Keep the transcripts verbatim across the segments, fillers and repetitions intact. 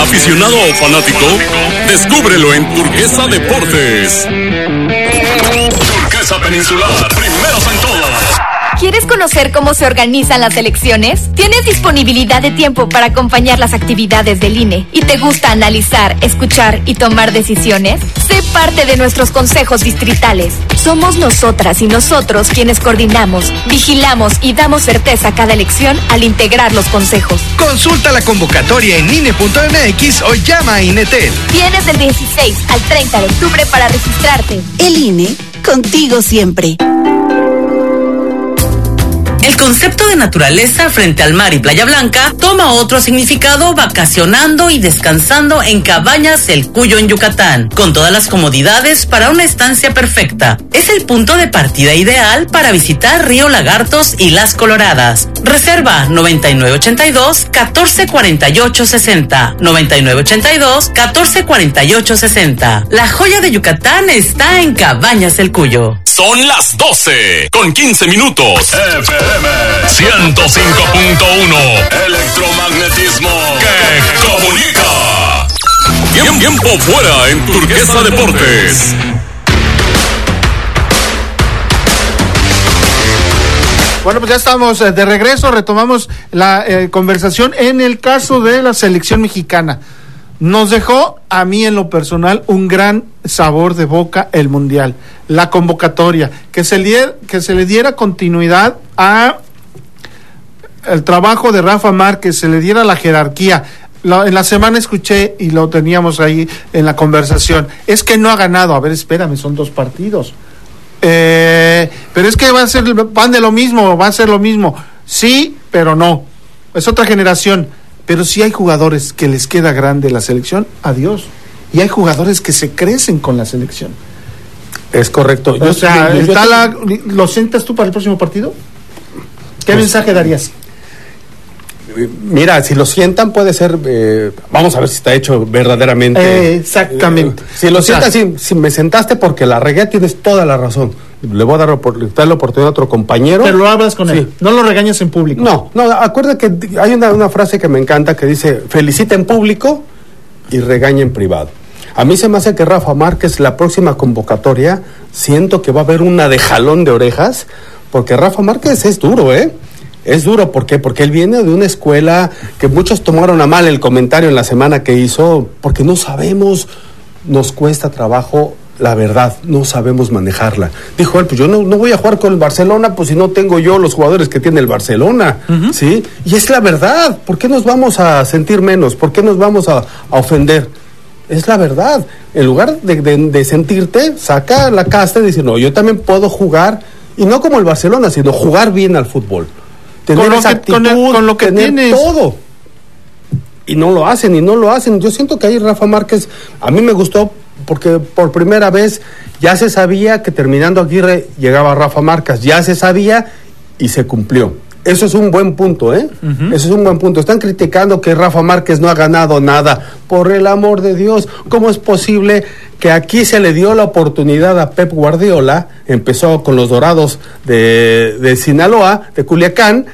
Aficionado o fanático, descúbrelo en Turquesa Deportes. Turquesa Peninsular, primeros en todo. ¿Quieres conocer cómo se organizan las elecciones? ¿Tienes disponibilidad de tiempo para acompañar las actividades del I N E y te gusta analizar, escuchar y tomar decisiones? Sé parte de nuestros consejos distritales. Somos nosotras y nosotros quienes coordinamos, vigilamos y damos certeza a cada elección al integrar los consejos. Consulta la convocatoria en I N E punto M X o llama a INETEL. Tienes del dieciséis al treinta de octubre para registrarte. El I N E, contigo siempre. El concepto de naturaleza frente al mar y Playa Blanca toma otro significado vacacionando y descansando en Cabañas El Cuyo en Yucatán, con todas las comodidades para una estancia perfecta. Es el punto de partida ideal para visitar Río Lagartos y Las Coloradas. Reserva noventa y nueve ochenta y dos, catorce cuarenta y ocho sesenta, noventa y nueve ochenta y dos, catorce cuarenta y ocho sesenta. La joya de Yucatán está en Cabañas El Cuyo. Son las doce con quince minutos. F M ciento cinco punto uno. Electromagnetismo que comunica. Tiempo, tiempo fuera en Turquesa Deportes. Bueno, pues ya estamos de regreso, retomamos la eh, conversación en el caso de la selección mexicana. Nos dejó, a mí en lo personal, un gran sabor de boca el Mundial, la convocatoria, que se le, que se le diera continuidad a el trabajo de Rafa Márquez, se le diera la jerarquía. La, en la semana escuché, y lo teníamos ahí en la conversación, es que no ha ganado. A ver, espérame, son dos partidos. Eh, pero es que va a ser, van de lo mismo, va a ser lo mismo. Sí, pero no. Es otra generación. Pero sí hay jugadores que les queda grande la selección, adiós. Y hay jugadores que se crecen con la selección. Es correcto. Yo, o sea, yo, yo está te... la, ¿lo sientas tú para el próximo partido? ¿Qué pues, mensaje darías? Mira, si lo sientan puede ser, eh, vamos a ver si está hecho verdaderamente. Eh, exactamente. Eh, si lo o sientas, sea, si, si me sentaste porque la regué, tienes toda la razón. Le voy a dar, dar la oportunidad a otro compañero. Pero lo hablas con sí. él, no lo regañas en público. No, no, acuérdate que hay una, una frase que me encanta que dice, felicita en público y regaña en privado. A mí se me hace que Rafa Márquez, la próxima convocatoria, siento que va a haber una de jalón de orejas, porque Rafa Márquez es duro, ¿eh? Es duro, ¿por qué? Porque él viene de una escuela que muchos tomaron a mal el comentario en la semana que hizo, porque no sabemos, nos cuesta trabajo, la verdad, no sabemos manejarla. Dijo él, pues yo no, no voy a jugar con el Barcelona, pues si no tengo yo los jugadores que tiene el Barcelona, uh-huh. ¿sí? Y es la verdad, ¿por qué nos vamos a sentir menos? ¿Por qué nos vamos a, a ofender? Es la verdad. En lugar de, de, de sentirte, saca la casta y dice, no, yo también puedo jugar, y no como el Barcelona, sino jugar bien al fútbol. Tener con lo esa que, actitud, con, el, con lo que tener tienes. todo. Y no lo hacen, y no lo hacen. Yo siento que ahí Rafa Márquez, a mí me gustó, porque por primera vez ya se sabía que terminando Aguirre llegaba Rafa Márquez, ya se sabía y se cumplió. Eso es un buen punto, ¿eh? Uh-huh. Eso es un buen punto. Están criticando que Rafa Márquez no ha ganado nada. Por el amor de Dios, ¿cómo es posible que aquí se le dio la oportunidad a Pep Guardiola? Empezó con los Dorados de, de Sinaloa, de Culiacán,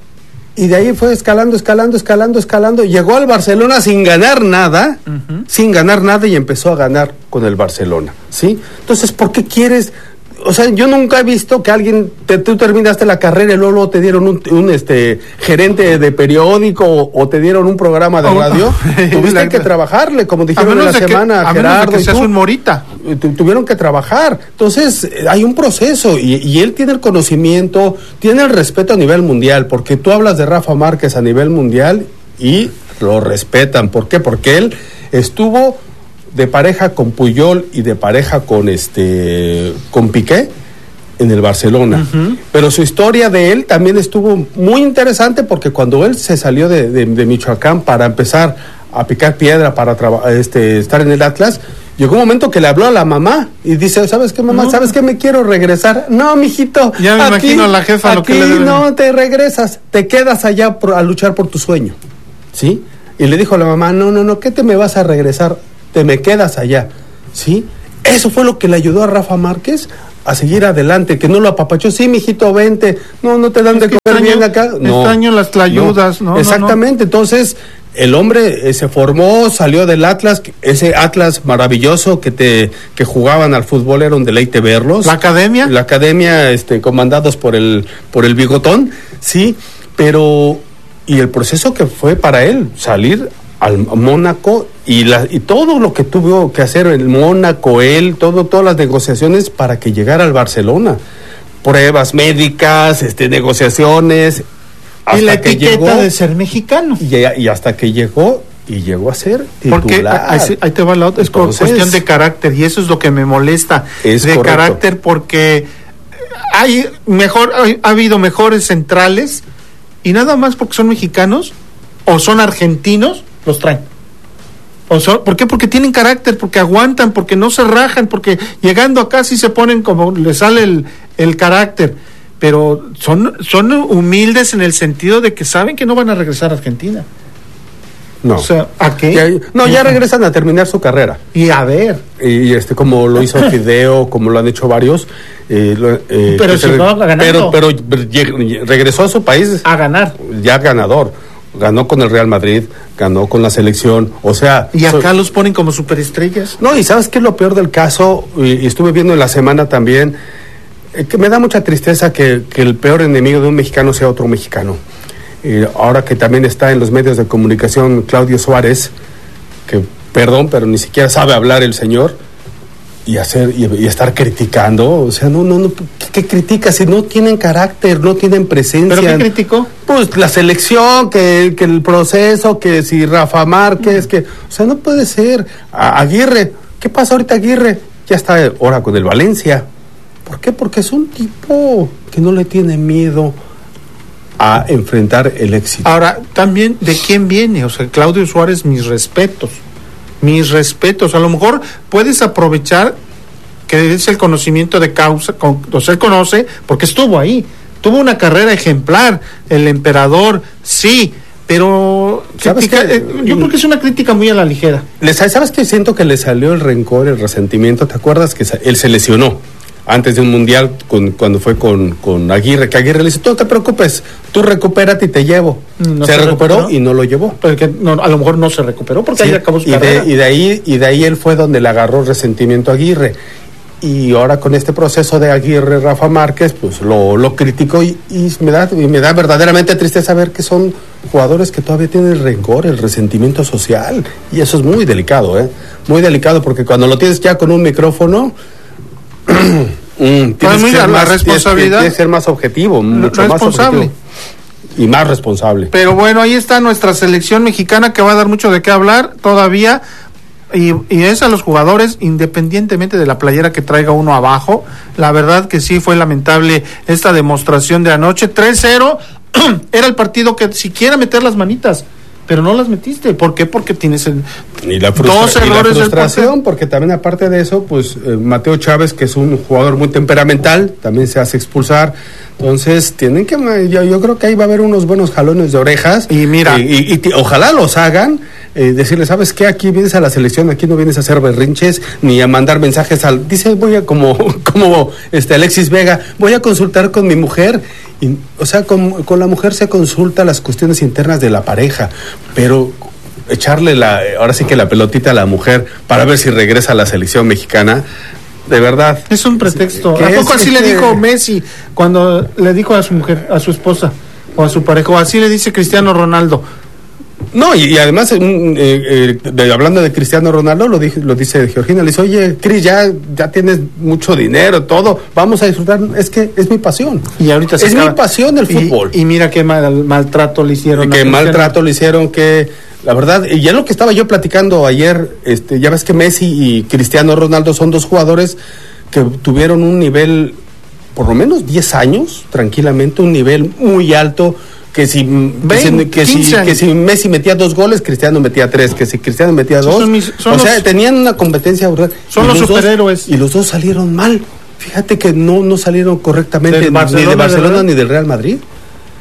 y de ahí fue escalando, escalando, escalando, escalando. Llegó al Barcelona sin ganar nada, uh-huh. sin ganar nada, y empezó a ganar con el Barcelona, ¿sí? Entonces, ¿por qué quieres...? O sea, yo nunca he visto que alguien, te, tú terminaste la carrera y luego, luego te dieron un, un este gerente de periódico o, o te dieron un programa de radio. Oh, Tuviste la, que trabajarle, como dijeron en la semana, que, a Gerardo. Menos de que seas tú, un morita. Tu, tuvieron que trabajar. Entonces, hay un proceso y, y él tiene el conocimiento, tiene el respeto a nivel mundial, porque tú hablas de Rafa Márquez a nivel mundial y lo respetan. ¿Por qué? Porque él estuvo de pareja con Puyol y de pareja con este con Piqué en el Barcelona. Uh-huh. Pero su historia de él también estuvo muy interesante, porque cuando él se salió de, de, de Michoacán para empezar a picar piedra para traba, este, estar en el Atlas, llegó un momento que le habló a la mamá y dice, ¿sabes qué, mamá? No. ¿Sabes qué? Me quiero regresar. No, mijito. Ya me aquí, imagino a la jefa aquí lo que le deben. No te regresas, te quedas allá por, a luchar por tu sueño, ¿sí? Y le dijo a la mamá, no, no, no, ¿qué te me vas a regresar? Te me quedas allá, ¿sí? Eso fue lo que le ayudó a Rafa Márquez a seguir adelante, que no lo apapachó, sí, mijito, vente, no, no te dan Es de que comer extraño- bien acá. No, extraño las tlayudas, no, no, no. Exactamente, entonces el hombre eh, se formó, salió del Atlas, ese Atlas maravilloso que te que jugaban al fútbol, era un deleite verlos. ¿La academia? La academia, este, comandados por el por el bigotón, sí, pero y el proceso que fue para él salir al Mónaco y la y todo lo que tuvo que hacer el Mónaco, él, todo todas las negociaciones para que llegara al Barcelona, pruebas médicas, este, negociaciones. Y la Hasta que etiqueta llegó, de ser mexicano. y, y hasta que llegó y llegó a ser Porque titular. ahí, ahí te va la otra, es Entonces, cuestión de carácter y eso es lo que me molesta, Es de correcto. carácter, porque hay mejor hay- ha habido mejores centrales y nada más porque son mexicanos o son argentinos los traen. O son, ¿por qué? Porque tienen carácter, porque aguantan, porque no se rajan, porque llegando acá sí se ponen como les sale el, el carácter, pero son son humildes en el sentido de que saben que no van a regresar a Argentina. No. O sea, ¿a qué? Ya- no, ya regresan a terminar su carrera. Y a ver, Y este, como lo hizo Fideo, como lo han hecho varios. eh, lo- eh, Pero que si se- no, ganando. pero, pero lleg- regresó a su país a ganar. ya ganador. Ganó con el Real Madrid, ganó con la selección. O sea. Y acá so- los ponen como superestrellas. No, y ¿sabes qué es lo peor del caso? Y, y estuve viendo en la semana también, eh, que me da mucha tristeza que, que el peor enemigo de un mexicano sea otro mexicano. Eh, ahora que también está en los medios de comunicación Claudio Suárez, que, perdón, pero ni siquiera sabe hablar el señor, y hacer y, y estar criticando, o sea, no, no, no, ¿qué, qué critica si no tienen carácter, no tienen presencia? ¿Pero qué criticó? Pues la selección, que, que el proceso, que si Rafa Márquez, que, o sea, no puede ser. A- Aguirre, ¿qué pasa ahorita Aguirre? Ya está ahora con el Valencia. ¿Por qué? Porque es un tipo que no le tiene miedo a enfrentar el éxito. Ahora, también, ¿de quién viene? O sea, Claudio Suárez, mis respetos. Mis respetos. A lo mejor puedes aprovechar que es el conocimiento de causa, con, o sea, él conoce, porque estuvo ahí. Tuvo una carrera ejemplar, el emperador, sí, pero ¿Sabes critica- qué? eh, yo creo que es una crítica muy a la ligera. Le sa- ¿Sabes qué? Siento que le salió el rencor, el resentimiento. ¿Te acuerdas que sa- él se lesionó antes de un mundial con, cuando fue con, con Aguirre? Que Aguirre le dice, tú no te preocupes, tú recupérate y te llevo. No se, se recuperó, recuperó. y no lo llevó. Porque no, a lo mejor no se recuperó porque Sí, ahí acabó su y, carrera. de, y, de ahí, y de ahí él fue donde le agarró resentimiento a Aguirre. Y ahora con este proceso de Aguirre, Rafa Márquez, pues lo, lo criticó y, y me da, y me da verdaderamente tristeza ver que son jugadores que todavía tienen el rencor, el resentimiento social. Y eso es muy delicado, ¿eh? Muy delicado, porque cuando lo tienes ya con un micrófono, mm, tienes, Pues que mira, ser la más, responsabilidad- tienes que ser más objetivo, mucho más responsable. objetivo. Y más responsable. Pero bueno, ahí está nuestra selección mexicana que va a dar mucho de qué hablar todavía. Y, y es a los jugadores, independientemente de la playera que traiga uno abajo. La verdad que sí fue lamentable esta demostración de anoche. tres cero era el partido que siquiera meter las manitas, pero no las metiste. ¿Por qué? Porque tienes el, Y la, frustra- dos y la errores del frustración, portero. porque también aparte de eso, pues eh, Mateo Chávez, que es un jugador muy temperamental, también se hace expulsar. Entonces, tienen que, ma- yo, yo creo que ahí va a haber unos buenos jalones de orejas. Y mira- y, y- y ti- ojalá los hagan, eh, decirle, ¿sabes qué? Aquí vienes a la selección, aquí no vienes a hacer berrinches, ni a mandar mensajes al, dice, voy a, como, como este Alexis Vega, voy a consultar con mi mujer. Y, o sea, con, con la mujer se consulta las cuestiones internas de la pareja, pero echarle la, ahora sí que la pelotita a la mujer para ver si regresa a la selección mexicana, de verdad. Es un pretexto. ¿Qué ¿A es poco así le este? dijo Messi cuando le dijo a su mujer, a su esposa o a su pareja? O así le dice Cristiano Ronaldo. No, y, y además, mm, eh, eh, de- hablando de Cristiano Ronaldo, lo, dije, lo dice Georgina, le dice, oye, Cris, ya, ya tienes mucho dinero, todo, vamos a disfrutar, es que es mi pasión. Y ahorita se es acaba. mi pasión el Y- fútbol. Y, mira qué mal, maltrato le hicieron. Y a que Cristiano. maltrato le hicieron, que la verdad, y ya lo que estaba yo platicando ayer, este, ya ves que Messi y Cristiano Ronaldo son dos jugadores que tuvieron un nivel, por lo menos diez años, tranquilamente, un nivel muy alto, que si, que, veinte, si, que, si, quince que años. si Messi metía dos goles, Cristiano metía tres, que si Cristiano metía dos, Son mis- son o sea, los- tenían una competencia brutal. son Y los dos- superhéroes. y los dos salieron mal. Fíjate que no, no salieron correctamente Del ni Barcelona, de Barcelona ¿verdad? ni del Real Madrid.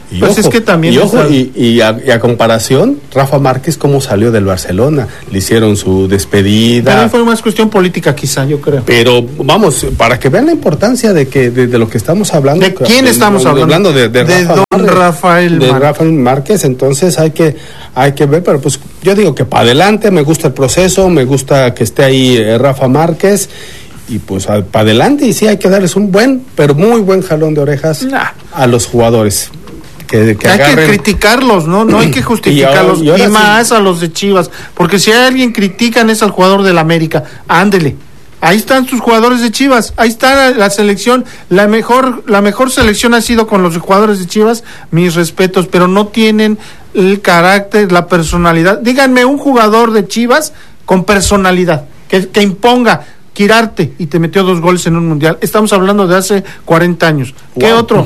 Y pues ojo, es que también y, ojo, está... y, y, a, y a comparación, Rafa Márquez cómo salió del Barcelona, le hicieron su despedida. También fue más cuestión política quizá, yo creo. Pero vamos, para que vean la importancia de que de, de lo que estamos hablando. ¿De quién de, estamos de, hablando? De, de, de Rafa don Márquez, Rafael de Márquez. Rafael Márquez, entonces hay que hay que ver, pero pues yo digo que para adelante, me gusta el proceso, me gusta que esté ahí eh, Rafa Márquez. Y pues para adelante, y sí hay que darles un buen, pero muy buen jalón de orejas nah. a los jugadores. Que, que hay agarren... que criticarlos, ¿no? No hay que justificarlos. Y, ahora, y, ahora y más sí. a los de Chivas. Porque si hay alguien critican es al jugador del América. Ándele. Ahí están sus jugadores de Chivas. Ahí está la selección. La mejor, la mejor selección ha sido con los jugadores de Chivas. Mis respetos. Pero no tienen el carácter, la personalidad. Díganme un jugador de Chivas con personalidad. Que, que imponga. Quirarte y te metió dos goles en un mundial. Estamos hablando de hace cuarenta años. ¿Qué wow. otro?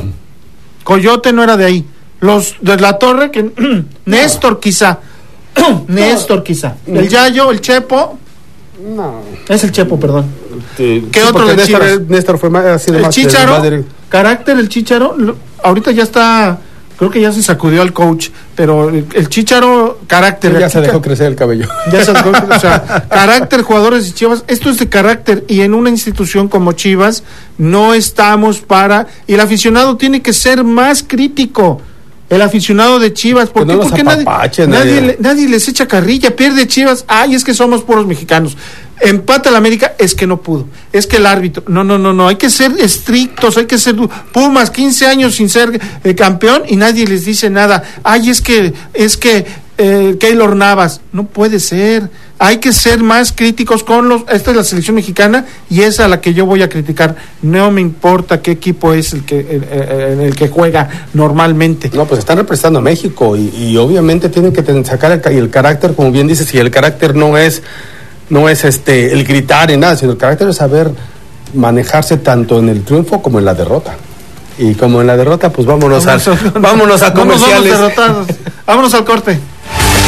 Coyote no era de ahí. Los de la Torre, que Néstor quizá. Néstor quizá. El Yayo, el Chepo. No. Es el Chepo, perdón. Sí, ¿Qué sí, otro de Néstor, Chivas? Néstor fue más, así de el más, Chícharo, de más carácter, el Chícharo. Lo, ahorita ya está... Creo que ya se sacudió al coach, pero el, el Chícharo, carácter. Sí, ya se dejó crecer el cabello. Ya se dejó, o sea, carácter, jugadores de Chivas, esto es de carácter, y en una institución como Chivas no estamos para, y el aficionado tiene que ser más crítico. El aficionado de Chivas, ¿por qué? No Porque nadie, nadie, nadie, nadie les echa carrilla, pierde Chivas, ay, es que somos puros mexicanos. Empata el América, es que no pudo, es que el árbitro, no, no, no, no, hay que ser estrictos, hay que ser Pumas, quince años sin ser eh, campeón y nadie les dice nada, ay, es que, es que eh, Keylor Navas, no puede ser, hay que ser más críticos con los, esta es la selección mexicana y es a la que yo voy a criticar, no me importa qué equipo es el que, el, el, el que juega normalmente. No, pues están representando a México y, y obviamente tienen que tener, sacar el, el carácter, como bien dices, y el carácter no es no es este el gritar y nada, sino el carácter es saber manejarse tanto en el triunfo como en la derrota. Y como en la derrota, pues vámonos, vámonos a, vámonos a comerciales. Vámonos, vámonos, vámonos al corte.